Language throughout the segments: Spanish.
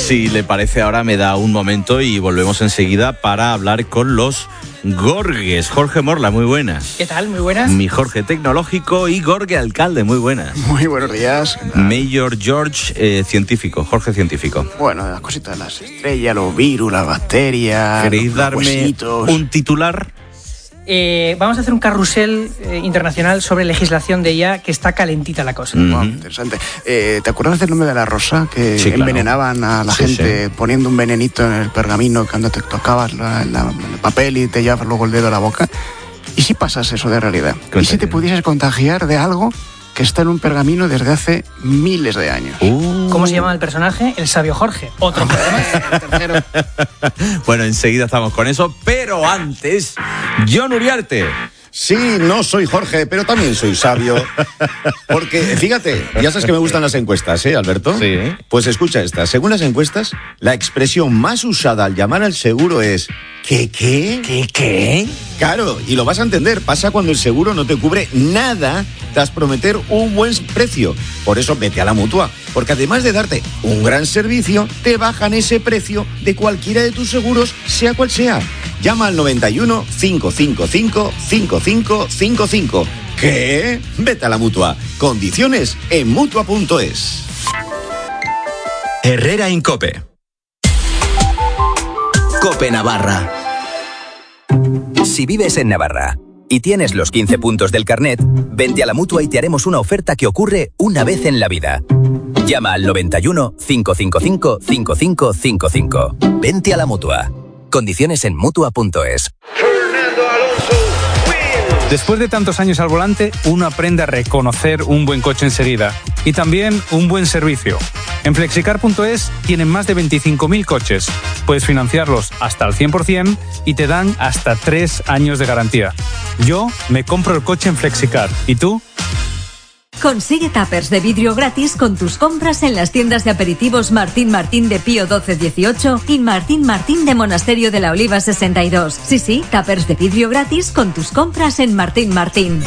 Si le parece, ahora me da un momento y volvemos enseguida para hablar con los Gorges. Jorge Morla, muy buenas. ¿Qué tal? Muy buenas. Mi Jorge tecnológico y Gorge alcalde, muy buenas. Muy buenos días. Mayor George, científico, Jorge científico. Bueno, las cositas, las estrellas, los virus, las bacterias. ¿Queréis los darme huesitos? un titular? Vamos a hacer un carrusel internacional sobre legislación de IA, que está calentita la cosa. Wow, interesante. ¿Te acuerdas del nombre de la rosa? Que Sí, claro. envenenaban a la gente poniendo un venenito en el pergamino cuando te tocabas el papel y te llevabas luego el dedo a la boca. ¿Y si pasas eso de realidad? ¿Y si te pudieses contagiar de algo que está en un pergamino desde hace miles de años? ¿Cómo se llama el personaje? El sabio Jorge. Otro problema. Bueno, enseguida estamos con eso, pero antes, Jon Uriarte. Sí, no soy Jorge, pero también soy sabio. Porque, fíjate, ya sabes que me gustan las encuestas, ¿eh, Alberto? Sí. Pues escucha esta. Según las encuestas, la expresión más usada al llamar al seguro es ¿qué? ¿Qué? Claro, y lo vas a entender. Pasa cuando el seguro no te cubre nada tras prometer un buen precio. Por eso vete a la Mutua. Porque además de darte un gran servicio, te bajan ese precio de cualquiera de tus seguros, sea cual sea. Llama al 91 555 5555. ¿Qué? Vete a la Mutua. Condiciones en Mutua.es. Herrera Incope. Cope Navarra. Si vives en Navarra y tienes los 15 puntos del carnet, vente a la Mutua y te haremos una oferta que ocurre una vez en la vida. Llama al 91 555 5555. Vente a la Mutua. Condiciones en Mutua.es. Después de tantos años al volante, uno aprende a reconocer un buen coche enseguida y también un buen servicio. En Flexicar.es tienen más de 25.000 coches. Puedes financiarlos hasta el 100% y te dan hasta 3 años de garantía. Yo me compro el coche en Flexicar. ¿Y tú? Consigue tuppers de vidrio gratis con tus compras en las tiendas de aperitivos Martín Martín de Pío 1218 y Martín Martín de Monasterio de la Oliva 62. Sí, tuppers de vidrio gratis con tus compras en Martín Martín.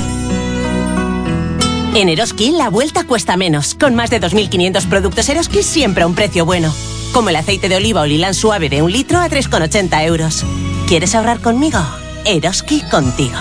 En Eroski la vuelta cuesta menos. Con más de 2.500 productos Eroski siempre a un precio bueno. Como el aceite de oliva Olilán suave de 1 litro a 3,80 euros. ¿Quieres ahorrar conmigo? Eroski contigo.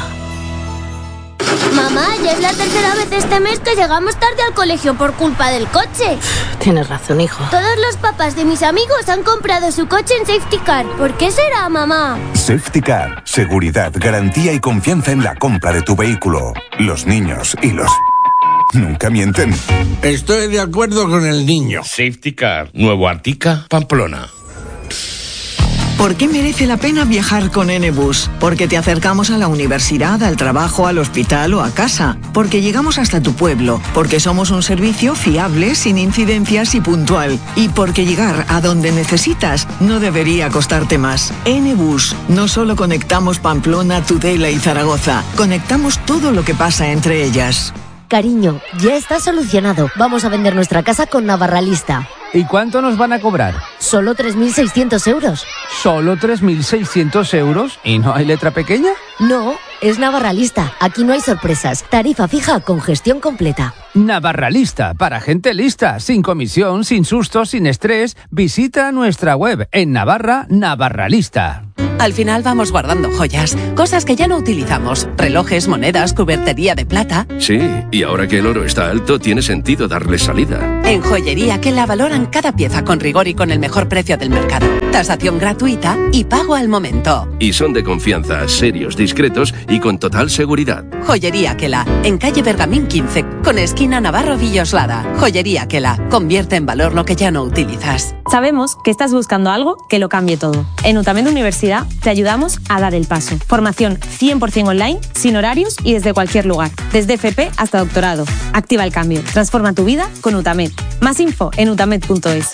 Mamá, ya es la tercera vez este mes que llegamos tarde al colegio por culpa del coche. Tienes razón, hijo. Todos los papás de mis amigos han comprado su coche en Safety Car. ¿Por qué será, mamá? Safety Car. Seguridad, garantía y confianza en la compra de tu vehículo. Los niños y los... nunca mienten. Estoy de acuerdo con el niño. Safety Car. Nuevo Artica, Pamplona. ¿Por qué merece la pena viajar con N-Bus? Porque te acercamos a la universidad, al trabajo, al hospital o a casa. Porque llegamos hasta tu pueblo. Porque somos un servicio fiable, sin incidencias y puntual. Y porque llegar a donde necesitas no debería costarte más. N-Bus. No solo conectamos Pamplona, Tudela y Zaragoza. Conectamos todo lo que pasa entre ellas. Cariño, ya está solucionado. Vamos a vender nuestra casa con Navarralista. ¿Y cuánto nos van a cobrar? Solo 3.600 euros. ¿Solo 3.600 euros? ¿Y no hay letra pequeña? No, es Navarralista. Aquí no hay sorpresas. Tarifa fija con gestión completa. Navarralista, para gente lista, sin comisión, sin sustos, sin estrés. Visita nuestra web en Navarra, Navarralista. Al final vamos guardando joyas, cosas que ya no utilizamos, relojes, monedas, cubertería de plata. Sí, y ahora que el oro está alto, tiene sentido darle salida. En Joyería que la valoran cada pieza con rigor y con el mejor precio del mercado. Tasación gratuita y pago al momento. Y son de confianza, serios, discretos y con total seguridad. Joyería Quela, en calle Bergamín 15, con esquina Navarro Villoslada. Joyería Quela, convierte en valor lo que ya no utilizas. Sabemos que estás buscando algo que lo cambie todo. En UTAMED Universidad te ayudamos a dar el paso. Formación 100% online, sin horarios y desde cualquier lugar. Desde FP hasta doctorado. Activa el cambio. Transforma tu vida con UTAMED. Más info en utamed.es.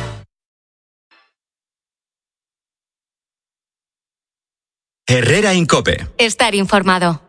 Herrera Incope. Estar informado.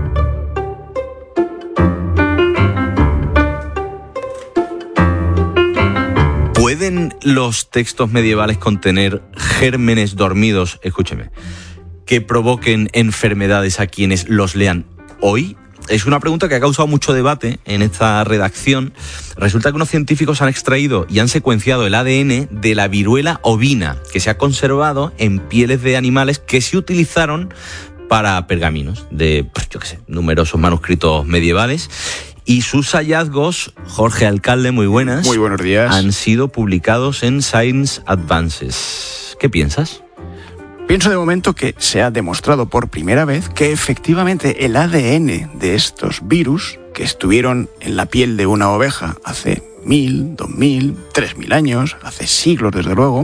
¿Pueden los textos medievales contener gérmenes dormidos, escúcheme, que provoquen enfermedades a quienes los lean hoy? es una pregunta que ha causado mucho debate en esta redacción. Resulta que unos científicos han extraído y han secuenciado el ADN de la viruela ovina, que se ha conservado en pieles de animales que se utilizaron para pergaminos de, numerosos manuscritos medievales. Y sus hallazgos, Jorge Alcalde, muy buenas. Muy buenos días. Han sido publicados en Science Advances. ¿Qué piensas? Pienso de momento que se ha demostrado por primera vez que efectivamente el ADN de estos virus que estuvieron en la piel de una oveja hace 1000, 2000, 3000 años, hace siglos desde luego,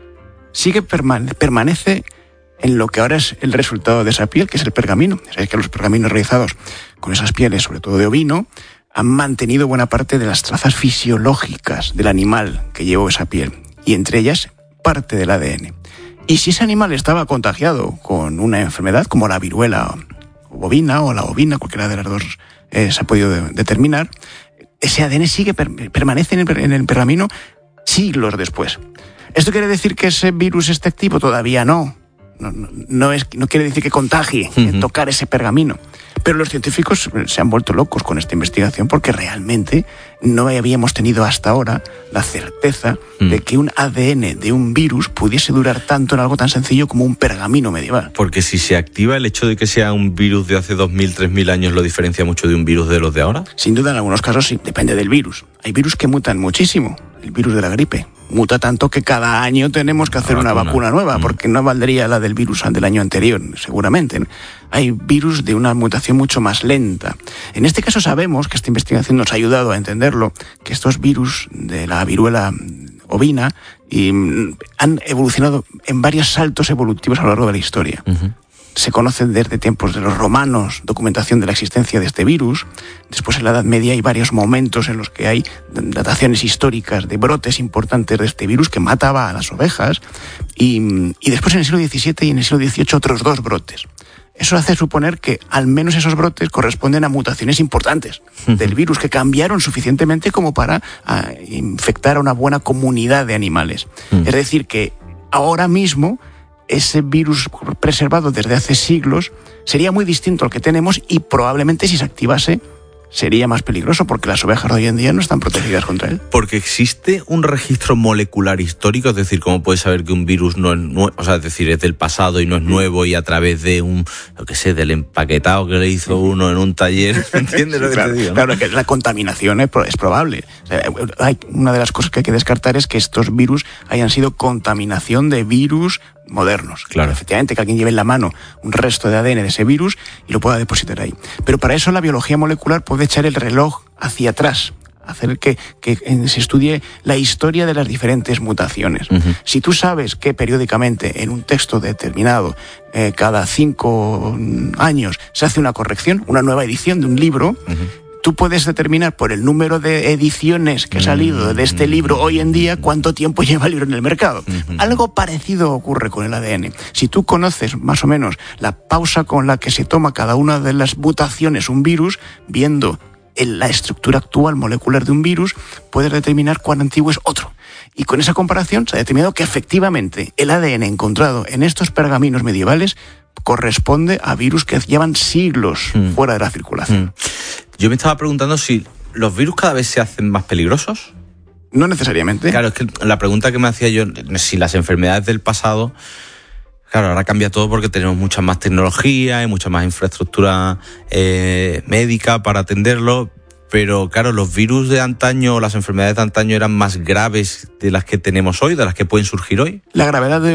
permanece en lo que ahora es el resultado de esa piel, que es el pergamino. Sabéis que los pergaminos realizados con esas pieles, sobre todo de ovino, han mantenido buena parte de las trazas fisiológicas del animal que llevó esa piel, y entre ellas parte del ADN. Y si ese animal estaba contagiado con una enfermedad como la viruela bovina o la ovina, cualquiera de las dos se ha podido determinar, ese ADN permanece en el pergamino siglos después. ¿Esto quiere decir que ese virus esté activo? Todavía no. No quiere decir que contagie tocar ese pergamino. Pero los científicos se han vuelto locos con esta investigación porque realmente no habíamos tenido hasta ahora la certeza de que un ADN de un virus pudiese durar tanto en algo tan sencillo como un pergamino medieval. Porque si se activa, el hecho de que sea un virus de hace 2000, 3000 años lo diferencia mucho de un virus de los de ahora. Sin duda, en algunos casos sí, depende del virus. Hay virus que mutan muchísimo. El virus de la gripe muta tanto que cada año tenemos que hacer una vacuna nueva, porque no valdría la del virus del año anterior, seguramente. Hay virus de una mutación mucho más lenta. En este caso sabemos que esta investigación nos ha ayudado a entenderlo, que estos virus de la viruela ovina han evolucionado en varios saltos evolutivos a lo largo de la historia. Se conoce desde tiempos de los romanos documentación de la existencia de este virus. Después, en la Edad Media, hay varios momentos en los que hay dataciones históricas de brotes importantes de este virus que mataba a las ovejas. Y después, en el siglo XVII y en el siglo XVIII, otros 2 brotes. Eso hace suponer que al menos esos brotes corresponden a mutaciones importantes del virus que cambiaron suficientemente como para infectar a una buena comunidad de animales. Es decir, que ahora mismo ese virus preservado desde hace siglos sería muy distinto al que tenemos y probablemente si se activase sería más peligroso porque las ovejas de hoy en día no están protegidas contra él. Porque existe un registro molecular histórico, es decir, ¿cómo puedes saber que un virus no es nuevo? O sea, es decir, es del pasado y no es nuevo y a través de del empaquetado que le hizo uno en un taller, ¿entiendes lo que te digo? Claro, que la contaminación es probable. O sea, una de las cosas que hay que descartar es que estos virus hayan sido contaminación de virus modernos. Claro. Efectivamente, que alguien lleve en la mano un resto de ADN de ese virus y lo pueda depositar ahí. Pero para eso la biología molecular puede echar el reloj hacia atrás, hacer que se estudie la historia de las diferentes mutaciones. Si tú sabes que periódicamente en un texto determinado, cada 5 años, se hace una corrección, una nueva edición de un libro, tú puedes determinar por el número de ediciones que ha salido de este libro hoy en día cuánto tiempo lleva el libro en el mercado. Algo parecido ocurre con el ADN. Si tú conoces más o menos la pausa con la que se toma cada una de las mutaciones un virus, viendo la estructura actual molecular de un virus, puedes determinar cuán antiguo es otro. Y con esa comparación se ha determinado que efectivamente el ADN encontrado en estos pergaminos medievales corresponde a virus que llevan siglos fuera de la circulación. Yo me estaba preguntando si los virus cada vez se hacen más peligrosos. No necesariamente. Claro, es que la pregunta que me hacía yo, si las enfermedades del pasado, claro, ahora cambia todo porque tenemos mucha más tecnología y mucha más infraestructura médica para atenderlo, pero claro, los virus de antaño, las enfermedades de antaño eran más graves de las que tenemos hoy, de las que pueden surgir hoy. La gravedad de